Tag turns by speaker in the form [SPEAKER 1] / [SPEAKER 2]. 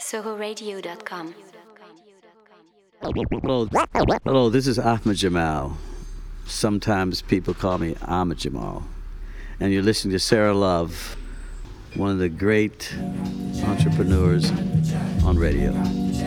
[SPEAKER 1] SohoRadio.com.
[SPEAKER 2] Hello, this is Ahmed Jamal. Sometimes people call me Ahmed Jamal. And you're listening to Sarah Love, one of the great entrepreneurs on radio.